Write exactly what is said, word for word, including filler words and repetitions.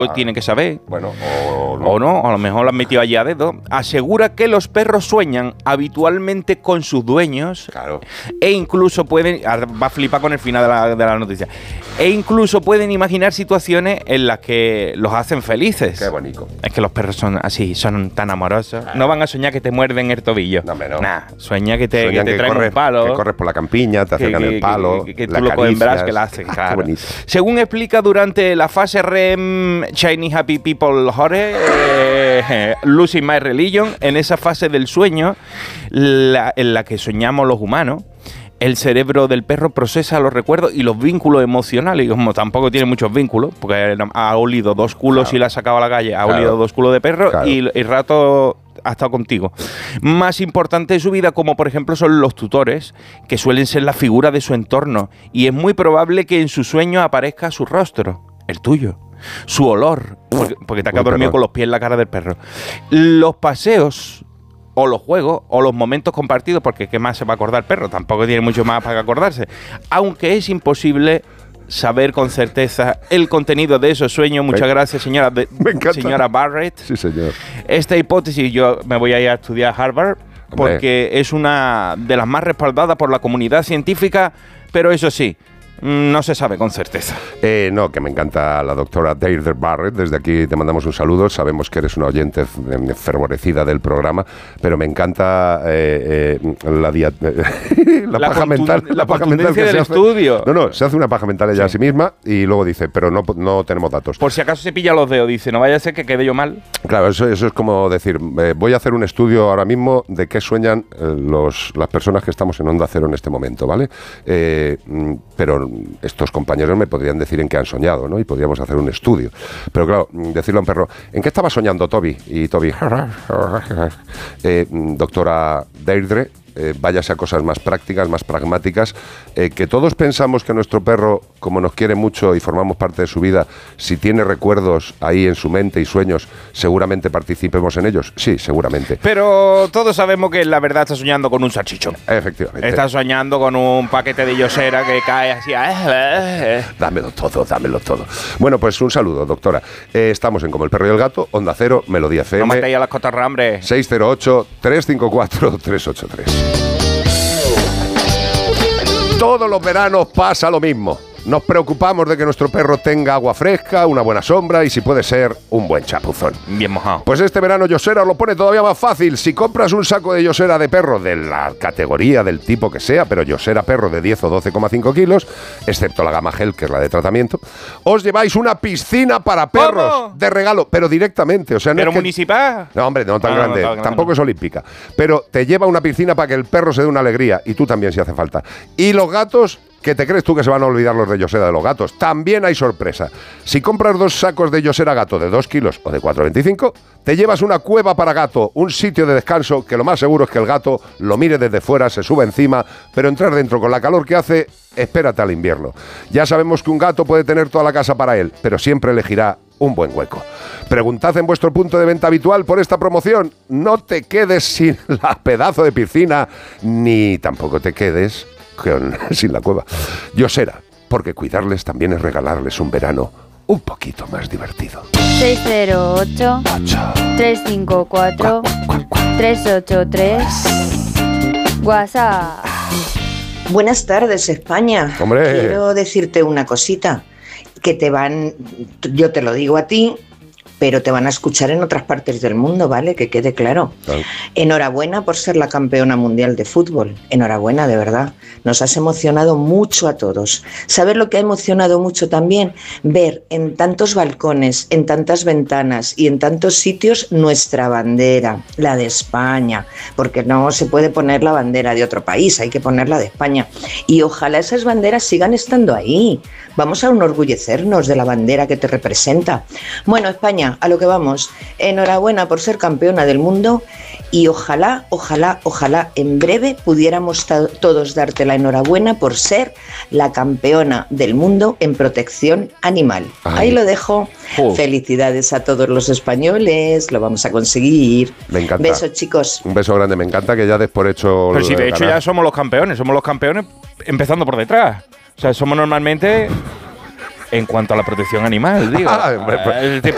Ah, tiene que saber. Bueno, o no. O no, a lo mejor lo han metido allí a dedo. Asegura que los perros sueñan habitualmente con sus dueños. Claro. E incluso pueden... Va a flipar con el final de la, de la noticia. E incluso pueden imaginar situaciones en las que los hacen felices. Qué bonito. Es que los perros son así, son tan amorosos. No van a soñar que te muerden el tobillo. No, no. Nah, sueña que te, Sueñan que te que traen corres, un palo. Que corres por la campiña, te acercan el palo, Que, que, que la tú lo coges en brazos, acaricias. que la hacen, Qué claro. bonito. Según explica durante la fase R E M Shiny Happy People Hore, eh, Losing My Religion, en esa fase del sueño, la, en la que soñamos los humanos, el cerebro del perro procesa los recuerdos y los vínculos emocionales. Y como tampoco tiene muchos vínculos, porque ha olido dos culos Claro. y la ha sacado a la calle, ha Claro. olido dos culos de perro Claro. y el rato ha estado contigo. Más importante de su vida, como por ejemplo son los tutores, que suelen ser la figura de su entorno. Y es muy probable que en su sueño aparezca su rostro, el tuyo. Su olor, porque, porque te has quedado Uy, dormido perdón. con los pies en la cara del perro. Los paseos o los juegos, o los momentos compartidos, porque ¿qué más se va a acordar el perro? Tampoco tiene mucho más para acordarse. Aunque es imposible saber con certeza el contenido de esos sueños. Muchas Me- gracias, señora, de- me encanta. señora Barrett. Sí, señor. Esta hipótesis, yo me voy a ir a estudiar a Harvard, porque es una de las más respaldadas por la comunidad científica, pero eso sí, no se sabe con certeza. Eh, no, que me encanta la doctora Deirdre Barrett. Desde aquí te mandamos un saludo. Sabemos que eres una oyente f- fervorecida del programa, pero me encanta eh, eh, la, dia- la, La paja contun- mental. la paja contundencia se del hace. estudio. No, no, se hace una paja mental ella a sí misma y luego dice, pero no, no tenemos datos. Por si acaso se pilla los dedos, dice, no vaya a ser que quede yo mal. Claro, eso, eso es como decir, eh, voy a hacer un estudio ahora mismo de qué sueñan eh, los, las personas que estamos en Onda Cero en este momento, ¿vale? Eh, mm, pero estos compañeros me podrían decir en qué han soñado, ¿no? Y podríamos hacer un estudio. Pero claro, mm, decirle a un perro, ¿en qué estaba soñando Toby? Y Toby, eh, mm, doctora Deirdre, eh, váyase a cosas más prácticas, más pragmáticas, eh, que todos pensamos que nuestro perro, como nos quiere mucho y formamos parte de su vida, si tiene recuerdos ahí en su mente y sueños, seguramente participemos en ellos. Sí, seguramente. Pero todos sabemos que la verdad está soñando con un salchichón. Efectivamente. Está soñando con un paquete de yosera que cae así. eh, eh. Dámelo todo, dámelo todo. Bueno, pues un saludo, doctora. Eh, estamos en Como el perro y el gato, Onda Cero, Melodía F No M. matéis a las cotorras, hombre. seis cero ocho, tres cinco cuatro, tres ocho tres. Todos los veranos pasa lo mismo. Nos preocupamos de que nuestro perro tenga agua fresca, una buena sombra y, si puede ser, un buen chapuzón. Bien mojado. Pues este verano Yosera os lo pone todavía más fácil. Si compras un saco de Yosera de perro de la categoría, del tipo que sea, pero Yosera perro de diez o doce coma cinco kilos, excepto la gama gel, que es la de tratamiento, os lleváis una piscina para perros ¿Cómo? de regalo, pero directamente. O sea, no ¿Pero es que- municipal? no, hombre, no tan Ah, no, grande. no, tan grande, Tampoco no. es olímpica. Pero te lleva una piscina para que el perro se dé una alegría. Y tú también, si hace falta. Y los gatos, ¿qué te crees tú que se van a olvidar los de Yosera de los gatos? También hay sorpresa. Si compras dos sacos de Yosera gato de dos kilos o de cuatro coma veinticinco, te llevas una cueva para gato, un sitio de descanso que lo más seguro es que el gato lo mire desde fuera, se sube encima, pero entrar dentro con la calor que hace, espérate al invierno. Ya sabemos que un gato puede tener toda la casa para él, pero siempre elegirá un buen hueco. Preguntad en vuestro punto de venta habitual por esta promoción. No te quedes sin la pedazo de piscina, ni tampoco te quedes con, sin la cueva. Yosera, porque cuidarles también es regalarles un verano un poquito más divertido. seis cero ocho, tres cinco cuatro, tres ocho tres. WhatsApp. Buenas tardes, España. Hombre. Quiero decirte una cosita, que te van, yo te lo digo a ti, pero te van a escuchar en otras partes del mundo, ¿vale? Que quede claro. Claro. Enhorabuena por ser la campeona mundial de fútbol. Enhorabuena, de verdad. Nos has emocionado mucho a todos. ¿Sabes lo que ha emocionado mucho también? Ver en tantos balcones, en tantas ventanas y en tantos sitios nuestra bandera, la de España, porque no se puede poner la bandera de otro país, hay que ponerla de España. Y ojalá esas banderas sigan estando ahí. Vamos a enorgullecernos de la bandera que te representa. Bueno, España, a lo que vamos. Enhorabuena por ser campeona del mundo y ojalá, ojalá, ojalá en breve pudiéramos ta- todos darte la enhorabuena por ser la campeona del mundo en protección animal. Ay. Ahí lo dejo. Oh. Felicidades a todos los españoles, lo vamos a conseguir. Me encanta. Besos, chicos. Un beso grande. Me encanta que ya des por hecho... Pero si de hecho ganar. ya somos los campeones, somos los campeones empezando por detrás. O sea, somos normalmente... En cuanto a la protección animal, digo. Ah, hombre, pues- Eh, te,